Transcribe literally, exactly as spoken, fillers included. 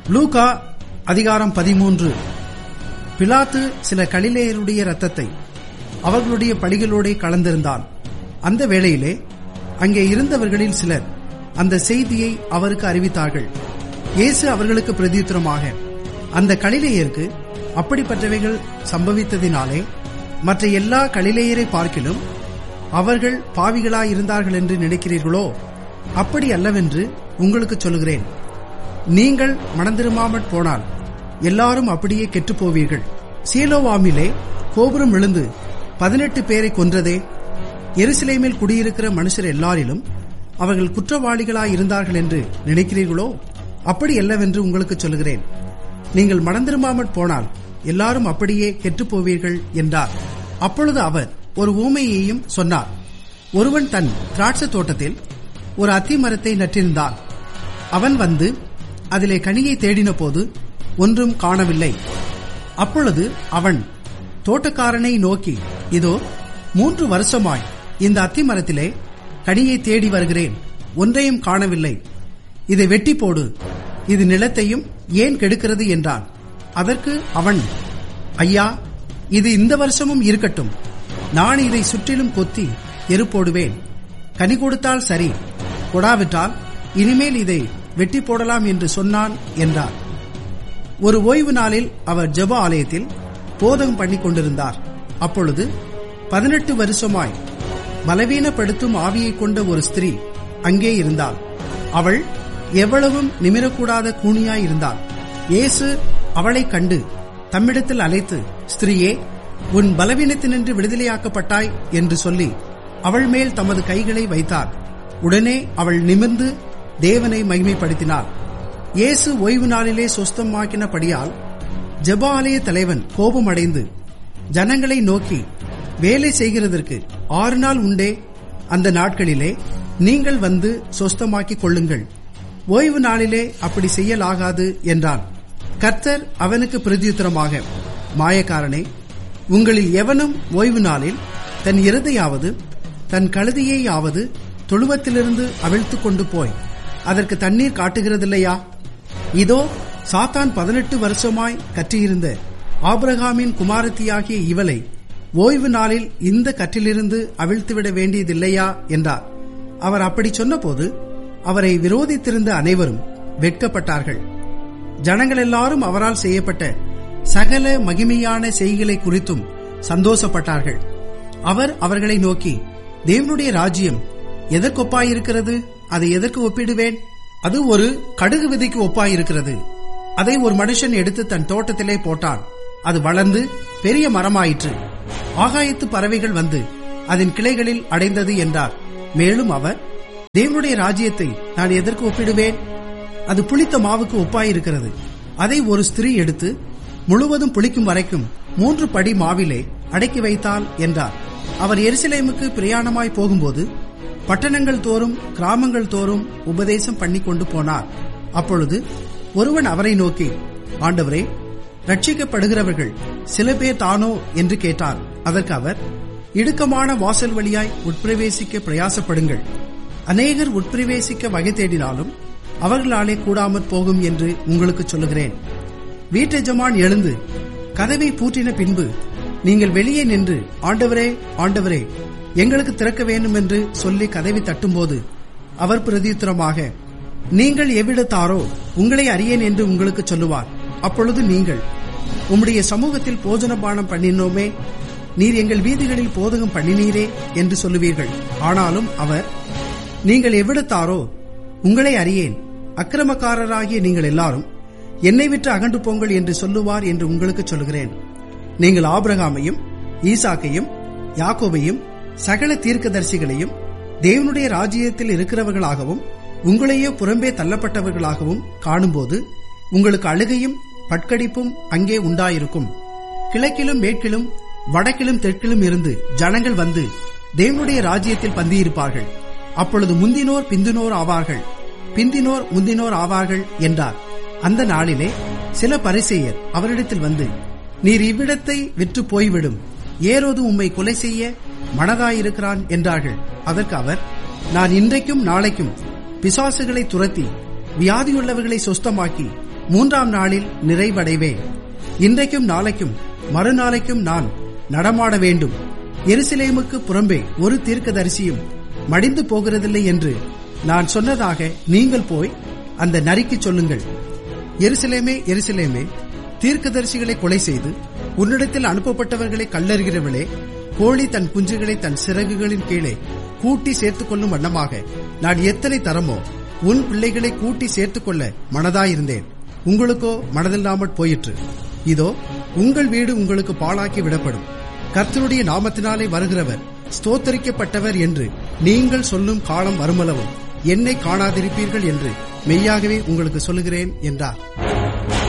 லூக்கா அதிகாரம் பதிமூன்று. பிலாத்து சில கலிலேயருடைய இரத்தத்தை அவர்களுடைய படிகளோட கலந்திருந்தான். அந்த வேளையிலே அங்கே இருந்தவர்களில் சிலர் அந்த செய்தியை அவருக்கு அறிவித்தார்கள். இயேசு அவர்களுக்கு பிரதியுத்தரமாக, அந்த கலிலேயருக்கு அப்படிப்பட்டவைகள் சம்பவித்ததினாலே மற்ற எல்லா கலிலேயரை பார்க்கிலும் அவர்கள் பாவிகளாயிருந்தார்கள் என்று நினைக்கிறீர்களோ? அப்படி அல்லவென்று உங்களுக்கு சொல்லுகிறேன். நீங்கள் மனந்திரும்பாமற் போனால் எல்லாரும் அப்படியே கெட்டுப் போவீர்கள். சீலோவாமிலே கோபுரம் விழுந்து பதினெட்டு பேரை கொன்றதே, எருசலேமில் குடியிருக்கிற மனுஷர் எல்லாரிலும் அவர்கள் குற்றவாளிகளாய் இருந்தார்கள் என்று நினைக்கிறீர்களோ? அப்படி அல்லவென்று உங்களுக்கு சொல்லுகிறேன். நீங்கள் மனந்திரும்பாமற் போனால் எல்லாரும் அப்படியே கெட்டுப் போவீர்கள் என்றார். அப்பொழுது அவர் ஒரு ஊமையையும் சொன்னார். ஒருவன் தன் திராட்சை தோட்டத்தில் ஒரு அத்தி மரத்தை நட்டிருந்தான். அவன் வந்து அதிலே கனியை தேடின போது ஒன்றும் காணவில்லை. அப்பொழுது அவன் தோட்டக்காரனை நோக்கி, இதோ மூன்று வருஷமாய் இந்த அத்தி மரத்திலே கனியை தேடி வருகிறேன், ஒன்றையும் காணவில்லை. இதை வெட்டி போடு, இது நிலத்தையும் ஏன் கெடுக்கிறது என்றான். அதற்கு அவன், ஐயா, இது இந்த வருஷமும் இருக்கட்டும், நான் இதை சுற்றிலும் கொத்தி எரு போடுவேன். கனி கொடுத்தால் சரி, கொடாவிட்டால் இனிமேல் இதை வெட்டி போடலாம் என்று சொன்னான் என்றார். ஒரு ஓய்வு நாளில் அவர் ஜெப ஆலயத்தில் போதகம் பண்ணி கொண்டிருந்தார். அப்பொழுது பதினெட்டு வருஷமாய் பலவீனப்படுத்தும் ஆவியை கொண்ட ஒரு ஸ்திரீ அங்கே இருந்தாள். அவள் எவ்வளவும் நிமிரக்கூடாத கூனியாய் இருந்தாள். இயேசு அவளை கண்டு தம்மிடத்தில் அழைத்து, ஸ்திரீயே, உன் பலவீனத்தினின்று விடுதலையாக்கப்பட்டாய் என்று சொல்லி அவள் மேல் தமது கைகளை வைத்தார். உடனே அவள் நிமிர்ந்து தேவனை மகிமைப்படுத்தினார். இயேசு ஓய்வு நாளிலே சொஸ்தமாக்கினபடியால் ஜெப ஆலய தலைவன் கோபமடைந்து ஜனங்களை நோக்கி, வேலை செய்கிறதற்கு ஆறு நாள் உண்டே, அந்த நாட்களிலே நீங்கள் வந்து சொஸ்தமாக்கிக் கொள்ளுங்கள், ஓய்வு நாளிலே அப்படி செய்யலாகாது என்றான். கர்த்தர் அவனுக்கு பிரதியுத்தரமாக, மாயக்காரனே, உங்களில் எவனும் ஓய்வு நாளில் தன் எருதையாவது தன் கழுதையையாவது தொழுவத்திலிருந்து அவிழ்த்து கொண்டு போய் அதற்கு தண்ணீர் காட்டுகிறதில்லையா? இதோ சாத்தான் பதினெட்டு வருஷமாய் கற்றியிருந்த ஆபிரகாமின் குமாரத்தியாகிய இவளை ஓய்வு நாளில் இந்த கற்றிலிருந்து அவிழ்த்துவிட வேண்டியதில்லையா என்றார். அவர் அப்படி சொன்னபோது அவரை விரோதித்திருந்த அனைவரும் வெட்கப்பட்டார்கள். ஜனங்கள் எல்லாரும் அவரால் செய்யப்பட்ட சகல மகிமையான செய்கைகளை குறித்தும் சந்தோஷப்பட்டார்கள். அவர் அவர்களை நோக்கி, தேவனுடைய ராஜ்யம் எதற்கொப்பாயிருக்கிறது? அதை எதற்கு ஒப்பிடுவேன்? அது ஒரு கடுகு விதைக்கு ஒப்பாயிருக்கிறது. அதை ஒரு மனுஷன் எடுத்து தன் தோட்டத்திலே போட்டான். அது வளர்ந்து பெரிய மரமாயிற்று. ஆகாயத்து பறவைகள் வந்து அதன் கிளைகளில் அடைந்தது என்றார். மேலும் அவர், தேவனுடைய ராஜ்யத்தை நான் எதற்கு ஒப்பிடுவேன்? அது புளித்த மாவுக்கு ஒப்பாயிருக்கிறது. அதை ஒரு ஸ்திரீ எடுத்து முழுவதும் புளிக்கும் வரைக்கும் மூன்று படி மாவிலே அடக்கி வைத்தாள் என்றார். அவர் எருசலேமுக்கு பிரயாணமாய் போகும்போது பட்டணங்கள் தோறும் கிராமங்கள் தோறும் உபதேசம் பண்ணி கொண்டு போனார். அப்பொழுது ஒருவன் அவரை நோக்கி, ஆண்டவரே, ரட்சிக்கப்படுகிறவர்கள் சில பேர் தானோ என்று கேட்டார். அதற்கு அவர், இடுக்கமான வாசல் வழியாய் உட்பிரவேசிக்க பிரயாசப்படுங்கள். அநேகர் உட்பிரவேசிக்க வகை தேடினாலும் அவர்களாலே கூடாமற் போகும் என்று உங்களுக்கு சொல்லுகிறேன். வீட்டெஜமான் எழுந்து கதவை பூட்டின பின்பு நீங்கள் வெளியே நின்று, ஆண்டவரே, ஆண்டவரே, எங்களுக்கு திறக்க வேண்டும் என்று சொல்லி கதவை தட்டும்போது அவர் பிரதியுத்தரமாக, நீங்கள் எவ்விடத்தாரோ உங்களை அறியேன் என்று உங்களுக்கு சொல்லுவார். அப்பொழுது நீங்கள், உம்முடைய சமூகத்தில் போஜனபானம் பண்ணினோமே, நீர் எங்கள் வீதிகளில் போதகம் பண்ணினீரே என்று சொல்லுவீர்கள். ஆனாலும் அவர், நீங்கள் எவ்விடத்தாரோ உங்களை அறியேன், அக்கிரமக்காரராகிய நீங்கள் எல்லாரும் என்னை விட்டு அகன்று போங்கள் என்று சொல்லுவார் என்று உங்களுக்கு சொல்லுகிறேன். நீங்கள் ஆபிரகாமையும் ஈசாக்கையும் யாக்கோபையும் சகல தீர்க்கதரிசிகளையும் தேவனுடைய ராஜ்யத்தில் இருக்கிறவர்களாகவும் உங்களையே புறம்பே தள்ளப்பட்டவர்களாகவும் காணும்போது உங்களுக்கு அழுகையும் பட்கடிப்பும் அங்கே உண்டாயிருக்கும். கிழக்கிலும் மேற்கிலும் வடக்கிலும் தெற்கிலும் இருந்து ஜனங்கள் வந்து தேவனுடைய ராஜ்யத்தில் பந்தியிருப்பார்கள். அப்பொழுது முந்தினோர் பிந்தினோர் ஆவார்கள், பிந்தினோர் முந்தினோர் ஆவார்கள் என்றார். அந்த நாளிலே சில பரிசேயர் அவரிடத்தில் வந்து, நீர் இவ்விடத்தை விற்று போய்விடும், ஏரோது உம்மை கொலை செய்ய மனதாயிருக்கிறான் என்றார்கள். அதற்கு அவர், நான் இன்றைக்கும் நாளைக்கும் பிசாசுகளை துரத்தி வியாதியுள்ளவர்களை சொஸ்தமாக்கி மூன்றாம் நாளில் நிறைவடைவேன். இன்றைக்கும் நாளைக்கும் மறுநாளைக்கும் நான் நடமாட வேண்டும். எருசலேமுக்கு புறம்பே ஒரு தீர்க்கதரிசியும் மடிந்து போகிறதில்லை என்று நான் சொன்னதாக நீங்கள் போய் அந்த நரிக்கு சொல்லுங்கள். எருசலேமே, எருசலேமே, தீர்க்கதரிசிகளை கொலை செய்து உன்னிடத்தில் அனுப்பப்பட்டவர்களை கல்லறுகிறவளே, கோழி தன் குஞ்சுகளை தன் சிறகுகளின் கீழே கூட்டி சேர்த்துக் கொள்ளும் வண்ணமாக நான் எத்தனை தரமோ உன் பிள்ளைகளை கூட்டி சேர்த்துக் கொள்ள மனதாயிருந்தேன். உங்களுக்கோ மனதில்லாமற் போயிற்று. இதோ உங்கள் வீடு உங்களுக்கு பாழாக்கி விடப்படும். கர்த்தருடைய நாமத்தினாலே வருகிறவர் ஸ்தோத்தரிக்கப்பட்டவர் என்று நீங்கள் சொல்லும் காலம் வருமளவும் என்னை காணாதிருப்பீர்கள் என்று மெய்யாகவே உங்களுக்கு சொல்லுகிறேன் என்றார்.